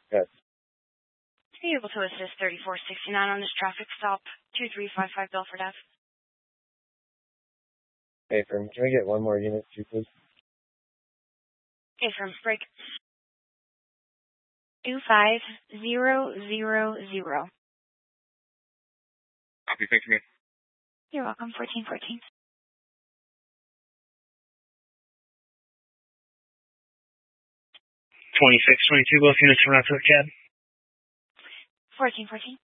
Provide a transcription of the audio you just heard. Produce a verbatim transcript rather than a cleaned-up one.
Yes. Are you able to assist thirty-four sixty-nine on this traffic stop, two three five five Belford Avenue? Hey, firm, can we get one more unit, too, please? Okay, firm, break. two five zero zero zero. Copy, thank you. You're welcome, fourteen fourteen. twenty-six twenty-two, both units are out to the cab. fourteen fourteen.